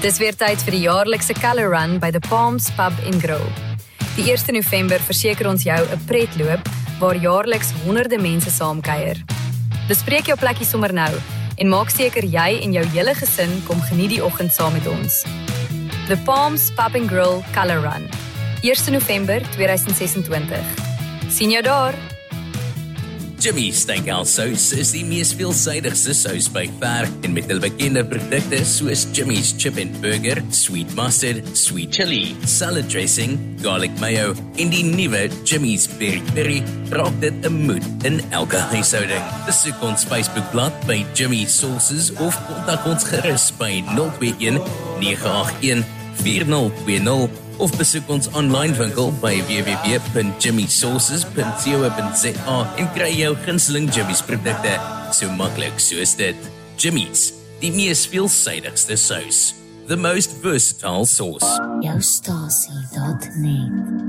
Dis weer tyd vir die jaarlikse Colour Run by The Palms Pub en Grill. Die 1 November verseker ons jou 'n pretloop waar jaarliks honderde mense saamkuier. Bespreek jou plekkie sommer nou en maak seker jy en jou hele gesin kom geniet die oggend saam met ons. The Palms Pub and Grill Colour Run, 1 November 2026. Sien jou daar! Jimmy's Steakhouse Sous is die mees veelsidigste sous by ver en met hul bekende produkte soos Jimmy's Chip and Burger, Sweet Mustard, Sweet Chili, Salad Dressing, Garlic Mayo en die nuwe Jimmy's Peri Peri raak dit 'n moed in elke huishouding. Besoek ons Facebookblad by Jimmy Sauces of kontak ons gerus by 021 981 4020 of besoek ons online winkel by www.jimmysauces.co.za en kry jou gunsteling Jimmy's produkte so maklik soos dit. Jimmy's, die mees veelsidigste sous. The most versatile sauce. Joustasie.net